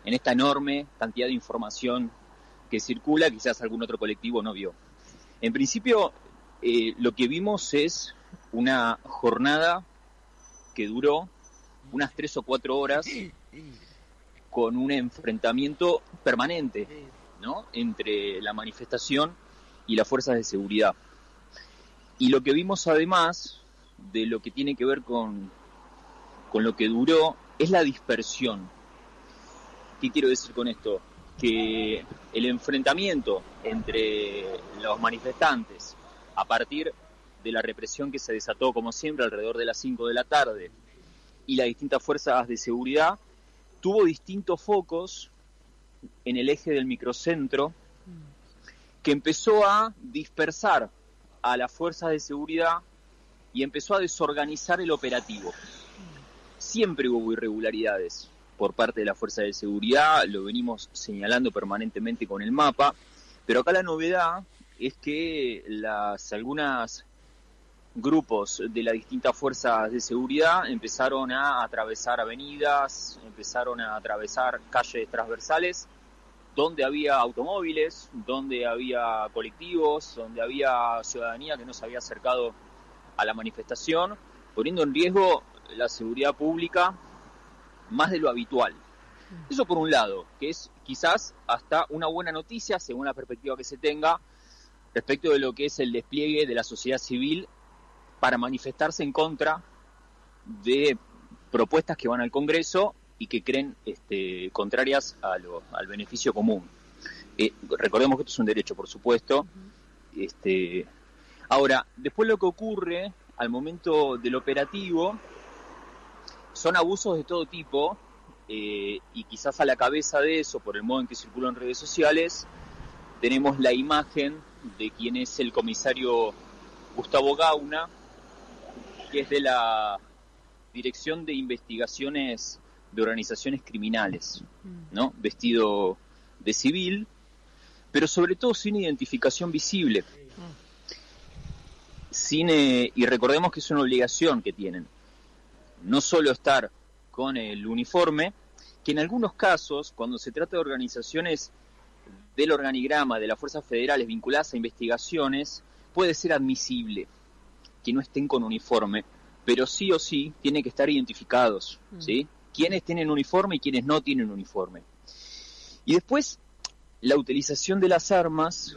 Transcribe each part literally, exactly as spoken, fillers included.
en esta enorme cantidad de información que circula, quizás algún otro colectivo no vio. En principio, eh, lo que vimos es una jornada que duró unas tres o cuatro horas con un enfrentamiento permanente, ¿no?, entre la manifestación y las fuerzas de seguridad. Y lo que vimos además de lo que tiene que ver con, con lo que duró es la dispersión. ¿Qué quiero decir con esto? Que el enfrentamiento entre los manifestantes a partir de la represión que se desató, como siempre, alrededor de las cinco de la tarde y las distintas fuerzas de seguridad tuvo distintos focos en el eje del microcentro que empezó a dispersar a las fuerzas de seguridad y empezó a desorganizar el operativo. Siempre hubo irregularidades por parte de la fuerza de seguridad, lo venimos señalando permanentemente con el mapa, pero acá la novedad es que las algunas grupos de las distintas fuerzas de seguridad empezaron a atravesar avenidas, empezaron a atravesar calles transversales, donde había automóviles, donde había colectivos, donde había ciudadanía que no se había acercado a la manifestación, poniendo en riesgo la seguridad pública más de lo habitual. Eso por un lado, que es quizás hasta una buena noticia según la perspectiva que se tenga respecto de lo que es el despliegue de la sociedad civil para manifestarse en contra de propuestas que van al Congreso y que creen este, contrarias a lo, al beneficio común. Eh, recordemos que esto es un derecho, por supuesto. Uh-huh. Este, ahora, después lo que ocurre al momento del operativo son abusos de todo tipo, eh, y quizás a la cabeza de eso, por el modo en que circulan en redes sociales, tenemos la imagen de quien es el comisario Gustavo Gauna, que es de la Dirección de Investigaciones de Organizaciones Criminales, ¿no? Vestido de civil, pero sobre todo sin identificación visible. Sin, eh, y recordemos que es una obligación que tienen, no solo estar con el uniforme, que en algunos casos, cuando se trata de organizaciones del organigrama de las fuerzas federales vinculadas a investigaciones, puede ser admisible que no estén con uniforme, pero sí o sí tienen que estar identificados, ¿sí? Quiénes tienen uniforme y quiénes no tienen uniforme. Y después, la utilización de las armas,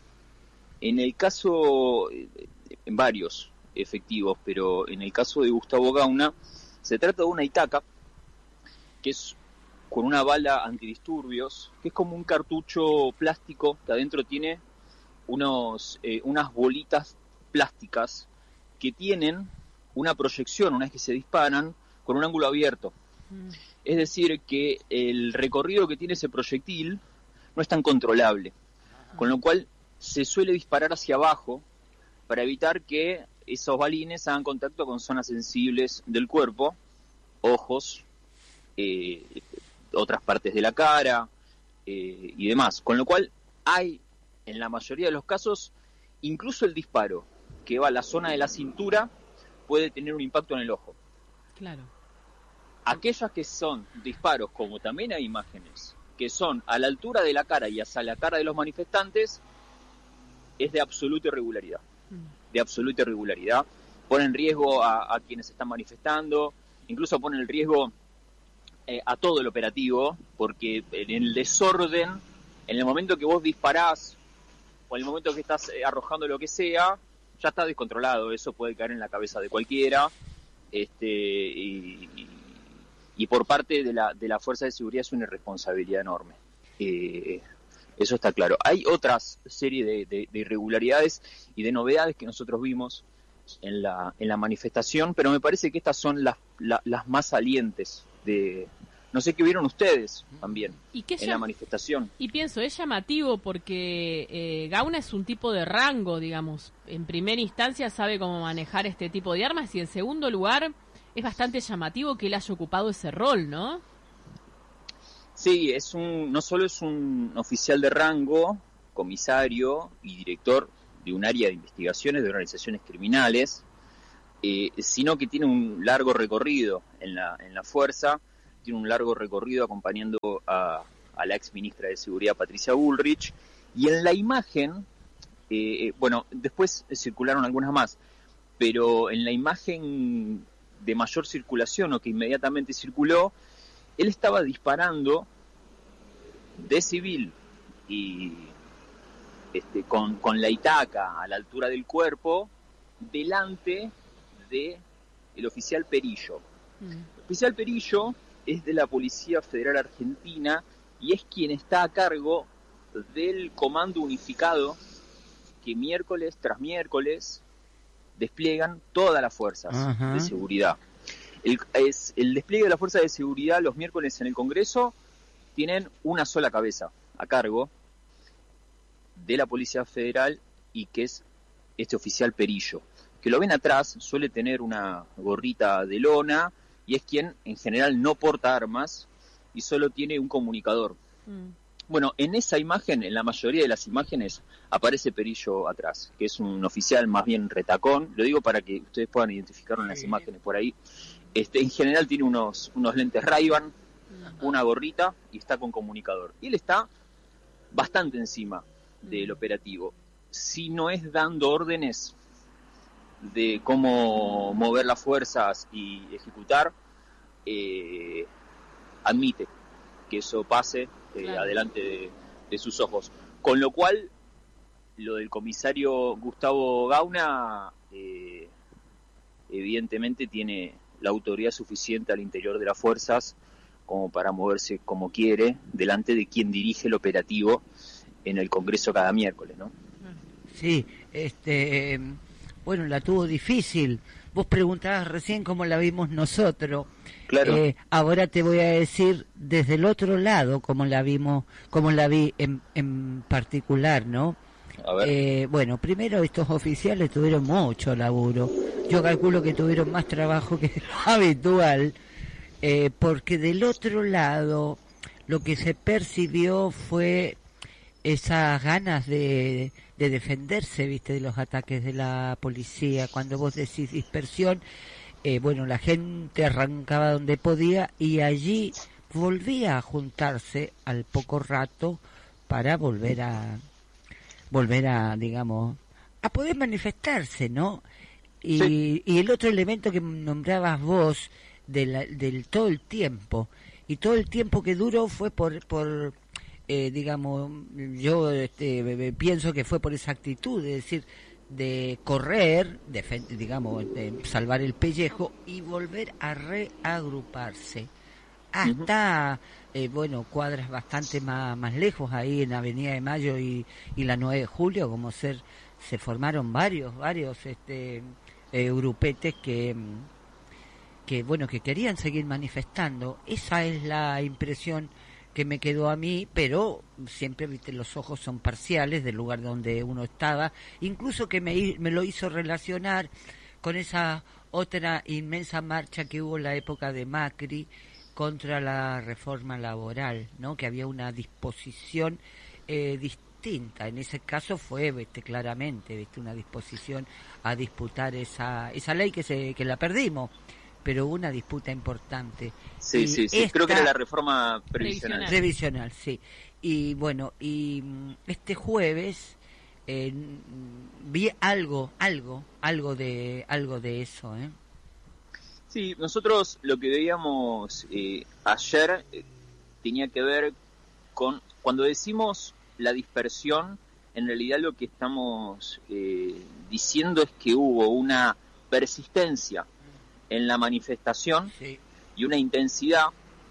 en el caso, en varios efectivos, pero en el caso de Gustavo Gauna, se trata de una Itaca, que es con una bala antidisturbios, que es como un cartucho plástico que adentro tiene unos, eh, unas bolitas plásticas que tienen una proyección, una vez que se disparan, con un ángulo abierto. Mm. Es decir, que el recorrido que tiene ese proyectil no es tan controlable, con lo cual se suele disparar hacia abajo para evitar que esos balines hagan contacto con zonas sensibles del cuerpo, ojos, eh, otras partes de la cara eh, y demás. Con lo cual hay, en la mayoría de los casos, incluso el disparo que va a la zona de la cintura puede tener un impacto en el ojo. Claro. Aquellas que son disparos, como también hay imágenes, que son a la altura de la cara y hacia la cara de los manifestantes, es de absoluta irregularidad. Mm. De absoluta irregularidad. Pone en riesgo a, a quienes están manifestando, incluso pone en riesgo eh, a todo el operativo, porque en el desorden, en el momento que vos disparás, o en el momento que estás eh, arrojando lo que sea, ya está descontrolado, eso puede caer en la cabeza de cualquiera, este y, y, y por parte de la de la fuerza de seguridad es una irresponsabilidad enorme. Eh, eso está claro. Hay otras serie de, de, de irregularidades y de novedades que nosotros vimos en la en la manifestación, pero me parece que estas son las la, las más salientes de... No sé qué vieron ustedes también ¿Y qué en llam- la manifestación. Y pienso, es llamativo porque eh, Gauna es un tipo de rango, digamos. En primera instancia sabe cómo manejar este tipo de armas y en segundo lugar es bastante llamativo que él haya ocupado ese rol, ¿no? Sí, es un, no solo es un oficial de rango, comisario y director de un área de investigaciones de organizaciones criminales, eh, sino que tiene un largo recorrido en la, en la fuerza. tiene un largo recorrido acompañando a, a la ex ministra de Seguridad, Patricia Bullrich, y en la imagen, eh, bueno, después circularon algunas más, pero en la imagen de mayor circulación, o que inmediatamente circuló, él estaba disparando de civil y este, con, con la itaca a la altura del cuerpo, delante de el oficial Perillo. Mm. El oficial Perillo es de la Policía Federal Argentina y es quien está a cargo del comando unificado que miércoles tras miércoles despliegan todas las fuerzas uh-huh. de seguridad. El, es, el despliegue de las fuerzas de seguridad los miércoles en el Congreso tienen una sola cabeza a cargo de la Policía Federal, y que es este oficial Perillo, que lo ven atrás, suele tener una gorrita de lona y es quien en general no porta armas y solo tiene un comunicador. Mm. Bueno, en esa imagen, en la mayoría de las imágenes, aparece Perillo atrás, que es un oficial más bien retacón. Lo digo para que ustedes puedan identificarlo en las sí. imágenes por ahí. Este, en general tiene unos, unos lentes Ray-Ban, uh-huh. una gorrita y está con comunicador. Y él está bastante encima del uh-huh. operativo. Si no es dando órdenes de cómo mover las fuerzas y ejecutar, eh, admite que eso pase eh, claro. adelante de, de sus ojos. Con lo cual, lo del comisario Gustavo Gauna, eh, evidentemente tiene la autoridad suficiente al interior de las fuerzas como para moverse como quiere delante de quien dirige el operativo en el Congreso cada miércoles, ¿no? Sí, este, bueno, la tuvo difícil. Vos preguntabas recién cómo la vimos nosotros. Claro. Eh, ahora te voy a decir desde el otro lado cómo la vimos, cómo la vi en, en particular, ¿no? A ver. Eh, bueno, primero estos oficiales tuvieron mucho laburo. Yo calculo que tuvieron más trabajo que habitual, eh, porque del otro lado lo que se percibió fue esas ganas de, de defenderse, viste, de los ataques de la policía. Cuando vos decís dispersión, eh, bueno, la gente arrancaba donde podía y allí volvía a juntarse al poco rato para volver a volver a, digamos, a poder manifestarse, ¿no? Y, sí. y el otro elemento que nombrabas vos del, del todo el tiempo, y todo el tiempo que duró fue por, por eh, digamos, yo este, pienso que fue por esa actitud, es decir, de correr, de, digamos, de salvar el pellejo y volver a reagruparse hasta, uh-huh. eh, bueno, cuadras bastante más, más lejos, ahí en Avenida de Mayo y, y la nueve de Julio, como ser, se formaron varios, varios este eh, grupetes que, que, bueno, que querían seguir manifestando. Esa es la impresión que me quedó a mí, pero siempre, viste, los ojos son parciales del lugar donde uno estaba, incluso que me, me lo hizo relacionar con esa otra inmensa marcha que hubo en la época de Macri contra la reforma laboral, ¿no? Que había una disposición eh, distinta. En ese caso fue, viste, claramente, viste, una disposición a disputar esa esa ley que se que la perdimos, pero hubo una disputa importante. Sí, y sí, sí. esta, creo que era la reforma previsional. Previsional, sí. Y bueno, y este jueves eh, vi algo, algo, algo de algo de eso, ¿eh? Sí, nosotros lo que veíamos eh, ayer eh, tenía que ver con, cuando decimos la dispersión, en realidad lo que estamos eh, diciendo es que hubo una persistencia en la manifestación, sí, y una intensidad,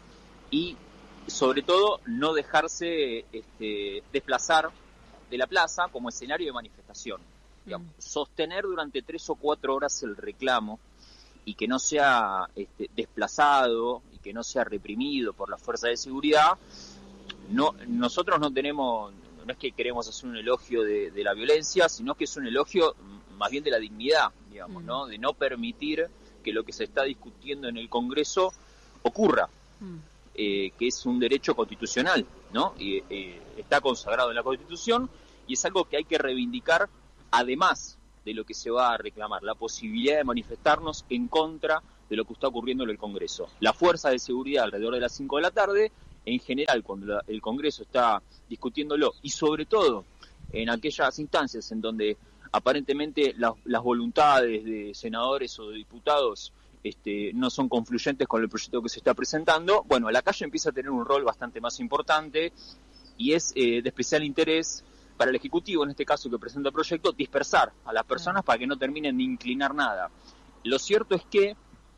y sobre todo no dejarse este, desplazar de la plaza como escenario de manifestación. Digamos, mm. sostener durante tres o cuatro horas el reclamo y que no sea este, desplazado y que no sea reprimido por las fuerzas de seguridad. No, nosotros no tenemos, no es que queremos hacer un elogio de, de la violencia, sino que es un elogio más bien de la dignidad, digamos, mm. ¿no? De no permitir que lo que se está discutiendo en el Congreso ocurra, mm. eh, que es un derecho constitucional, ¿no? Y, eh, está consagrado en la Constitución y es algo que hay que reivindicar, además de lo que se va a reclamar, la posibilidad de manifestarnos en contra de lo que está ocurriendo en el Congreso. La fuerza de seguridad alrededor de las cinco de la tarde, en general cuando la, el Congreso está discutiéndolo, y sobre todo en aquellas instancias en donde aparentemente la, las voluntades de senadores o de diputados este, no son confluyentes con el proyecto que se está presentando, bueno, la calle empieza a tener un rol bastante más importante y es eh, de especial interés para el Ejecutivo, en este caso que presenta el proyecto, dispersar a las personas para que no terminen de inclinar nada. Lo cierto es que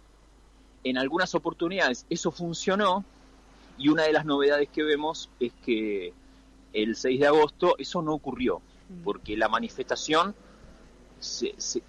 en algunas oportunidades eso funcionó y una de las novedades que vemos es que el seis de agosto eso no ocurrió, porque la manifestación se, se,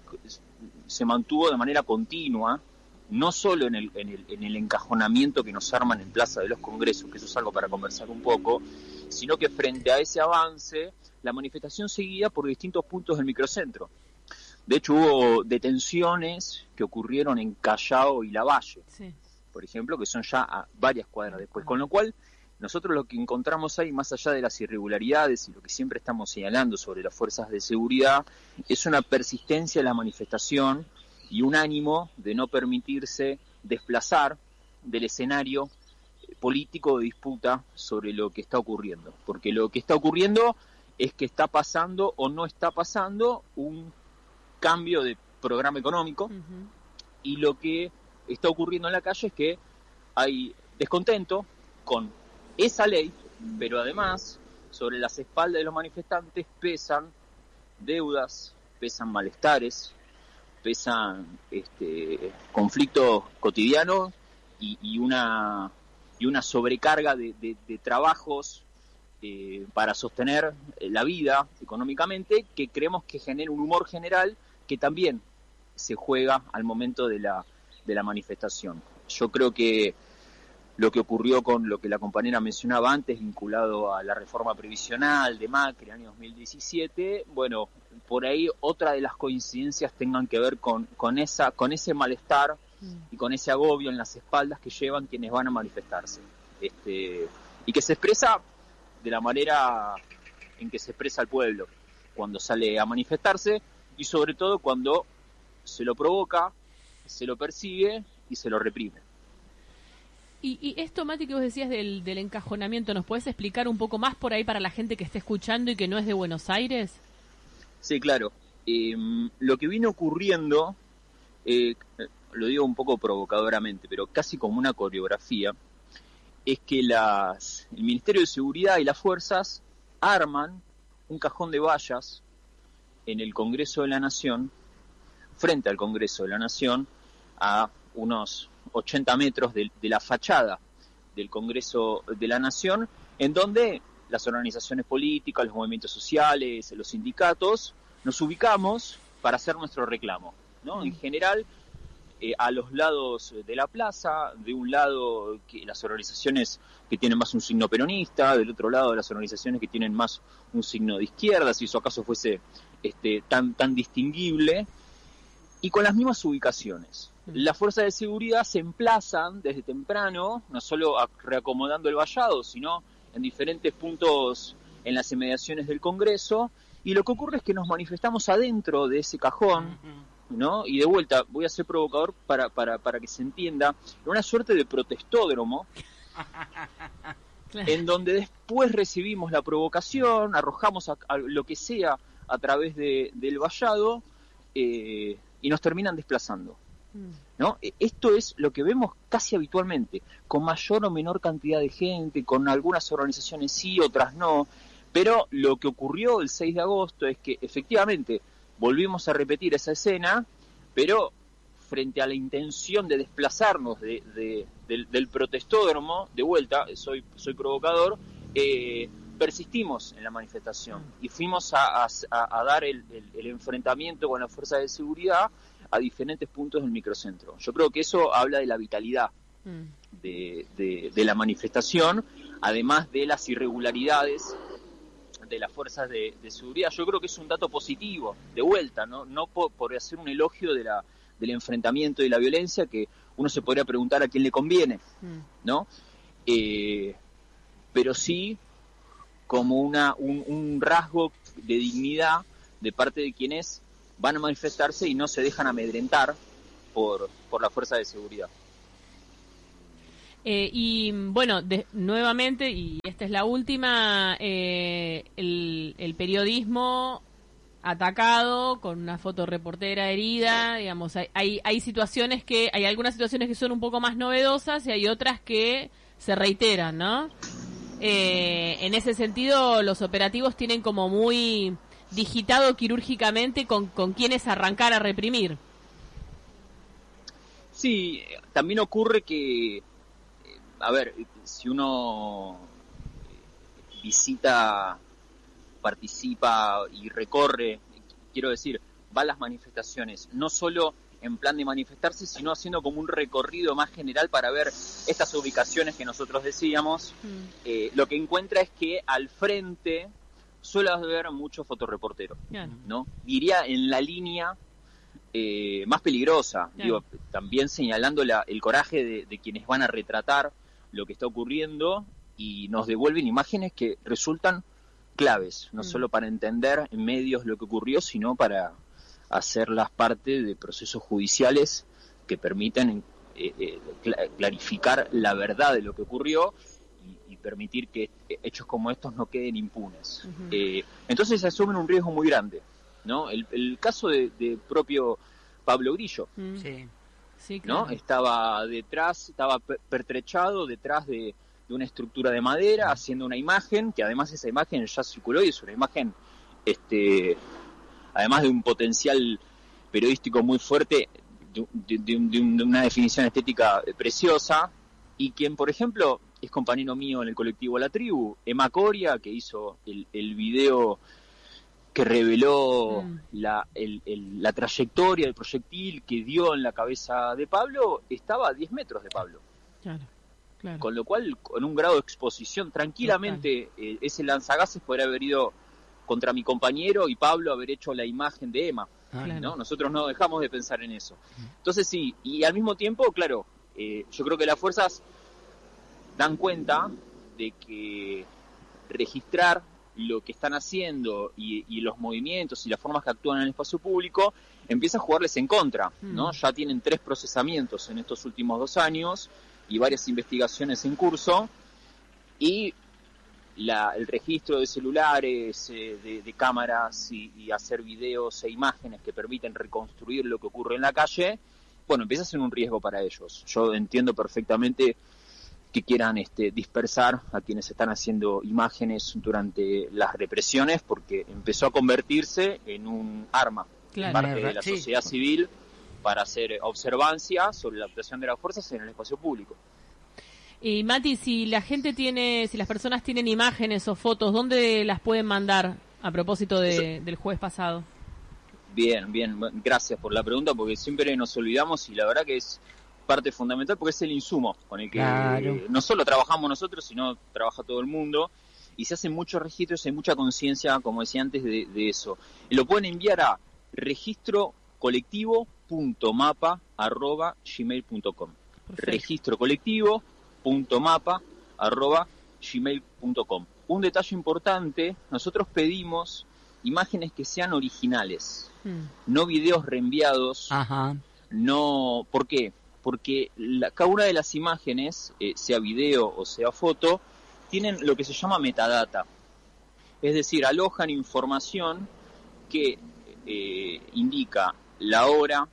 se mantuvo de manera continua, no solo en el, en, el, en el encajonamiento que nos arman en Plaza de los Congresos, que eso es algo para conversar un poco, sino que frente a ese avance, la manifestación seguía por distintos puntos del microcentro. De hecho, hubo detenciones que ocurrieron en Callao y Lavalle, sí, por ejemplo, que son ya a varias cuadras después. Con lo cual, nosotros lo que encontramos ahí, más allá de las irregularidades y lo que siempre estamos señalando sobre las fuerzas de seguridad, es una persistencia de la manifestación y un ánimo de no permitirse desplazar del escenario político de disputa sobre lo que está ocurriendo. Porque lo que está ocurriendo es que está pasando o no está pasando un cambio de programa económico, uh-huh, y lo que está ocurriendo en la calle es que hay descontento con esa ley, pero además sobre las espaldas de los manifestantes pesan deudas, pesan malestares, pesan este, conflictos cotidianos y, y una y una sobrecarga de, de, de trabajos eh, para sostener la vida económicamente, que creemos que genera un humor general que también se juega al momento de la de la manifestación. Yo creo que lo que ocurrió con lo que la compañera mencionaba antes, vinculado a la reforma previsional de Macri, año dos mil diecisiete, bueno, por ahí otra de las coincidencias tengan que ver con, con, esa, con ese malestar y con ese agobio en las espaldas que llevan quienes van a manifestarse. Este, y que se expresa de la manera en que se expresa el pueblo cuando sale a manifestarse, y sobre todo cuando se lo provoca, se lo persigue y se lo reprime. Y, y esto, Mati, que vos decías del, del encajonamiento, ¿nos podés explicar un poco más por ahí para la gente que esté escuchando y que no es de Buenos Aires? Sí, claro. Eh, lo que viene ocurriendo, eh, lo digo un poco provocadoramente, pero casi como una coreografía, es que las, el Ministerio de Seguridad y las fuerzas arman un cajón de vallas en el Congreso de la Nación, frente al Congreso de la Nación, a unos ochenta metros de, de la fachada del Congreso de la Nación, en donde las organizaciones políticas, los movimientos sociales, los sindicatos, nos ubicamos para hacer nuestro reclamo, ¿no? En general, eh, a los lados de la plaza, de un lado que las organizaciones que tienen más un signo peronista, del otro lado las organizaciones que tienen más un signo de izquierda, si eso acaso fuese este, tan, tan distinguible, y con las mismas ubicaciones. Las fuerzas de seguridad se emplazan desde temprano, no solo reacomodando el vallado, sino en diferentes puntos en las inmediaciones del Congreso, y lo que ocurre es que nos manifestamos adentro de ese cajón, ¿no? Y de vuelta, voy a ser provocador para, para, para que se entienda, una suerte de protestódromo, claro, en donde después recibimos la provocación, arrojamos a, a lo que sea a través de, del vallado, eh, y nos terminan desplazando, ¿no? Esto es lo que vemos casi habitualmente, con mayor o menor cantidad de gente, con algunas organizaciones sí, otras no, pero lo que ocurrió el seis de agosto es que efectivamente volvimos a repetir esa escena, pero frente a la intención de desplazarnos de, de, del, del protestódromo, de vuelta, soy, soy provocador, eh, persistimos en la manifestación y fuimos a, a, a dar el, el, el enfrentamiento con las fuerzas de seguridad a diferentes puntos del microcentro. Yo creo que eso habla de la vitalidad mm. de, de, de la manifestación, además de las irregularidades de las fuerzas de, de seguridad. Yo creo que es un dato positivo, de vuelta, no, no por, por hacer un elogio de la, del enfrentamiento y la violencia, que uno se podría preguntar a quién le conviene, mm. ¿no? Eh, pero sí como una un, un rasgo de dignidad de parte de quienes van a manifestarse y no se dejan amedrentar por, por la fuerza de seguridad. Eh, y bueno, de, nuevamente, y esta es la última, eh, el, el periodismo atacado con una fotoreportera herida, digamos, hay, hay, hay situaciones que, hay algunas situaciones que son un poco más novedosas y hay otras que se reiteran, ¿no? Eh, en ese sentido, los operativos tienen como muy digitado quirúrgicamente con, con quienes arrancar a reprimir. Sí, también ocurre que, a ver, si uno visita, participa y recorre, quiero decir, va a las manifestaciones, no solo en plan de manifestarse, sino haciendo como un recorrido más general para ver estas ubicaciones que nosotros decíamos, mm. eh, lo que encuentra es que al frente suele haber mucho fotoreportero, claro. ¿no? Diría en la línea eh, más peligrosa, claro. digo, también señalando la, el coraje de, de quienes van a retratar lo que está ocurriendo y nos devuelven imágenes que resultan claves, no mm. solo para entender en medios lo que ocurrió, sino para hacerlas parte de procesos judiciales que permiten eh, eh, clarificar la verdad de lo que ocurrió y, y permitir que hechos como estos no queden impunes. Uh-huh. Eh, entonces se asumen un riesgo muy grande, ¿no? El, el caso de, de propio Pablo Grillo, mm. sí. Sí, claro. ¿no? Estaba detrás, estaba pertrechado detrás de de una estructura de madera, uh-huh. haciendo una imagen, que además esa imagen ya circuló y es una imagen, este, además de un potencial periodístico muy fuerte, de, de, de, de una definición estética preciosa, y quien, por ejemplo, es compañero mío en el colectivo La Tribu, Emma Coria, que hizo el, el video que reveló mm. la, el, el, la trayectoria del proyectil que dio en la cabeza de Pablo, estaba a diez metros de Pablo. Claro. Claro. Con lo cual, con un grado de exposición, tranquilamente eh, ese lanzagases podría haber ido contra mi compañero y Pablo haber hecho la imagen de Emma. Ah, ¿no? Claro. Nosotros no dejamos de pensar en eso. Entonces sí, y al mismo tiempo, claro, eh, yo creo que las fuerzas dan cuenta de que registrar lo que están haciendo y, y los movimientos y las formas que actúan en el espacio público empieza a jugarles en contra, ¿no? Mm. Ya tienen tres procesamientos en estos últimos dos años y varias investigaciones en curso, y la, el registro de celulares, eh, de, de cámaras y, y hacer videos e imágenes que permiten reconstruir lo que ocurre en la calle, bueno, empieza a ser un riesgo para ellos. Yo entiendo perfectamente que quieran este, dispersar a quienes están haciendo imágenes durante las represiones, porque empezó a convertirse en un arma, claro, parte de la sí. sociedad civil, para hacer observancia sobre la actuación de las fuerzas en el espacio público. Y Mati, si la gente tiene, si las personas tienen imágenes o fotos, ¿dónde las pueden mandar a propósito de, del jueves pasado? Bien, bien, gracias por la pregunta, porque siempre nos olvidamos y la verdad que es parte fundamental porque es el insumo con el que claro. eh, no solo trabajamos nosotros, sino trabaja todo el mundo, y se hacen muchos registros, hay mucha conciencia, como decía antes, de, de eso. Y lo pueden enviar a registro colectivo punto mapa arroba gmail punto com. registro colectivo punto mapa arroba gmail punto com. Un detalle importante, nosotros pedimos imágenes que sean originales, hmm. no videos reenviados. Ajá. No, ¿por qué? Porque la, cada una de las imágenes, eh, sea video o sea foto, tienen lo que se llama metadata, es decir, alojan información que eh, indica la hora,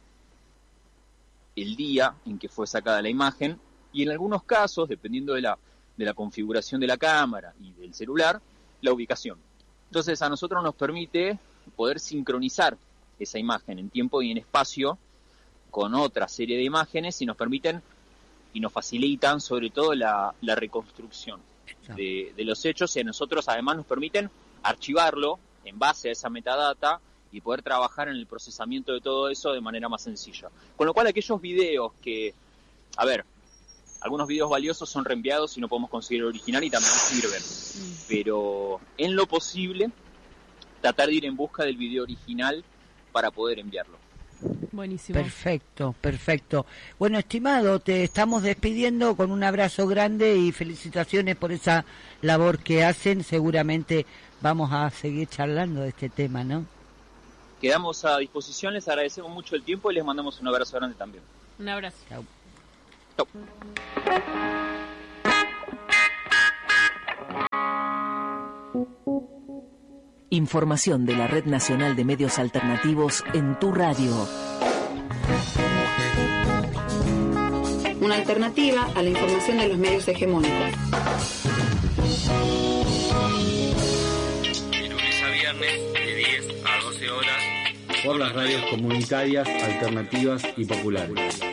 el día en que fue sacada la imagen, y en algunos casos, dependiendo de la, de la configuración de la cámara y del celular, la ubicación. Entonces a nosotros nos permite poder sincronizar esa imagen en tiempo y en espacio con otra serie de imágenes, y nos permiten y nos facilitan sobre todo la, la reconstrucción de, de los hechos, y a nosotros además nos permiten archivarlo en base a esa metadata y poder trabajar en el procesamiento de todo eso de manera más sencilla. Con lo cual aquellos videos que, a ver, algunos videos valiosos son reenviados y no podemos conseguir el original y también sirven, mm. pero en lo posible tratar de ir en busca del video original para poder enviarlo. Buenísimo. Perfecto, perfecto. Bueno, estimado, te estamos despidiendo con un abrazo grande y felicitaciones por esa labor que hacen. Seguramente vamos a seguir charlando de este tema, ¿no? quedamos a disposición, les agradecemos mucho el tiempo y les mandamos un abrazo grande también. Un abrazo. Chau. Chau. Información de la Red Nacional de Medios Alternativos en tu radio. Una alternativa a la información de los medios hegemónicos. De lunes a viernes, de diez a doce horas. Por las radios comunitarias, alternativas y populares.